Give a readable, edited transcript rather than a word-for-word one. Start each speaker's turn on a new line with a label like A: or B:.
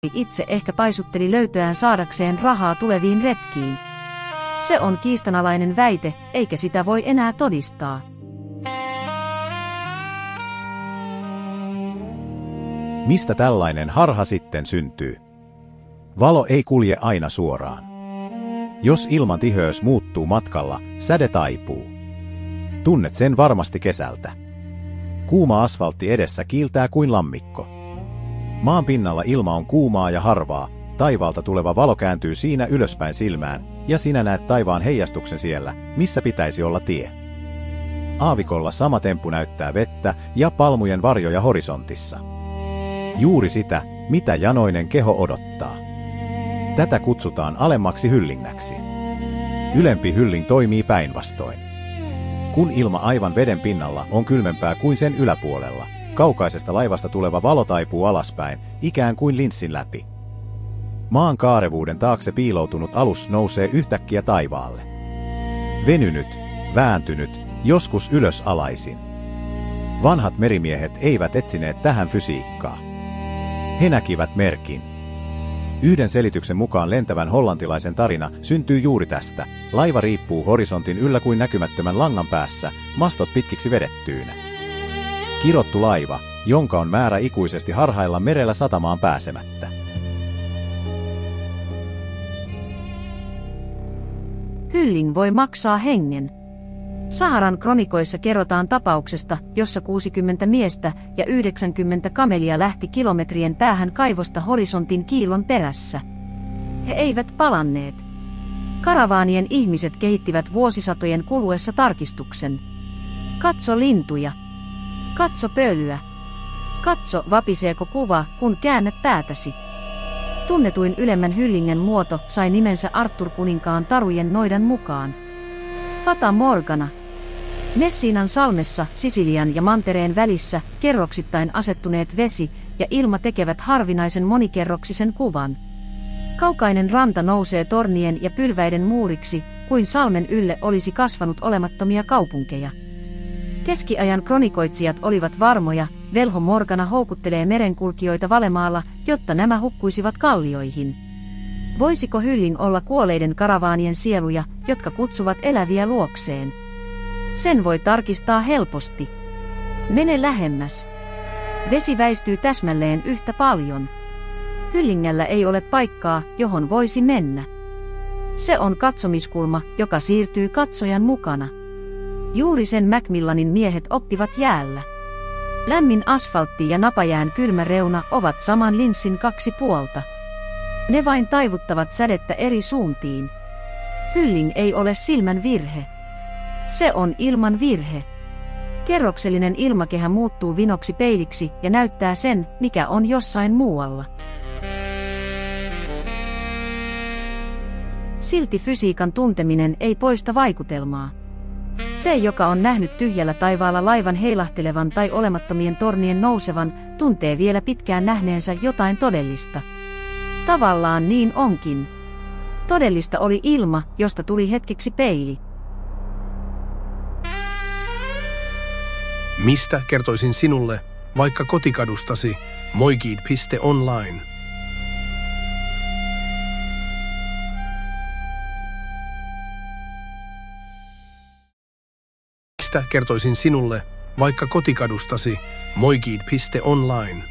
A: itse ehkä paisutteli löytöään saadakseen rahaa tuleviin retkiin. Se on kiistanalainen väite, eikä sitä voi enää todistaa.
B: Mistä tällainen harha sitten syntyy? Valo ei kulje aina suoraan. Jos ilman tiheys muuttuu matkalla, säde taipuu. Tunnet sen varmasti kesältä. Kuuma asfaltti edessä kiiltää kuin lammikko. Maan pinnalla ilma on kuumaa ja harvaa, taivaalta tuleva valo kääntyy siinä ylöspäin silmään, ja sinä näet taivaan heijastuksen siellä, missä pitäisi olla tie. Aavikolla sama temppu näyttää vettä ja palmujen varjoja horisontissa. Juuri sitä, mitä janoinen keho odottaa. Tätä kutsutaan alemmaksi hyllinnäksi. Ylempi hylling toimii päinvastoin. Kun ilma aivan veden pinnalla on kylmempää kuin sen yläpuolella, kaukaisesta laivasta tuleva valo taipuu alaspäin, ikään kuin linssin läpi. Maan kaarevuuden taakse piiloutunut alus nousee yhtäkkiä taivaalle. Venynyt, vääntynyt, joskus ylös alaisin. Vanhat merimiehet eivät etsineet tähän fysiikkaa. He näkivät merkin. Yhden selityksen mukaan lentävän hollantilaisen tarina syntyy juuri tästä. Laiva riippuu horisontin yllä kuin näkymättömän langan päässä, mastot pitkiksi vedettyinä. Kirottu laiva, jonka on määrä ikuisesti harhailla merellä satamaan pääsemättä.
A: Hylling voi maksaa hengen. Saharan kronikoissa kerrotaan tapauksesta, jossa 60 miestä ja 90 kamelia lähti kilometrien päähän kaivosta horisontin kiilon perässä. He eivät palanneet. Karavaanien ihmiset kehittivät vuosisatojen kuluessa tarkistuksen. Katso lintuja. Katso pölyä. Katso, vapiseeko kuva, kun käännät päätäsi. Tunnetuin ylemmän hyllingen muoto sai nimensä Arthur kuninkaan tarujen noidan mukaan. Fata Morgana. Messinan salmessa, Sisilian ja mantereen välissä, kerroksittain asettuneet vesi ja ilma tekevät harvinaisen monikerroksisen kuvan. Kaukainen ranta nousee tornien ja pylväiden muuriksi, kuin salmen ylle olisi kasvanut olemattomia kaupunkeja. Keskiajan kronikoitsijat olivat varmoja, velho Morgana houkuttelee merenkulkijoita valemaalla, jotta nämä hukkuisivat kallioihin. Voisiko hylling olla kuolleiden karavaanien sieluja, jotka kutsuvat eläviä luokseen? Sen voi tarkistaa helposti. Mene lähemmäs. Vesi väistyy täsmälleen yhtä paljon. Hyllingällä ei ole paikkaa, johon voisi mennä. Se on katsomiskulma, joka siirtyy katsojan mukana. Juuri sen Macmillanin miehet oppivat jäällä. Lämmin asfaltti ja napajään kylmä reuna ovat saman linssin kaksi puolta. Ne vain taivuttavat sädettä eri suuntiin. Hylling ei ole silmän virhe. Se on ilman virhe. Kerroksellinen ilmakehä muuttuu vinoksi peiliksi ja näyttää sen, mikä on jossain muualla. Silti fysiikan tunteminen ei poista vaikutelmaa. Se, joka on nähnyt tyhjällä taivaalla laivan heilahtelevan tai olemattomien tornien nousevan, tuntee vielä pitkään nähneensä jotain todellista. Tavallaan niin onkin. Todellista oli ilma, josta tuli hetkeksi peili.
C: Mistä kertoisin sinulle, vaikka kotikadustasi, moigid.online. Mistä kertoisin sinulle, vaikka kotikadustasi, moigid.online.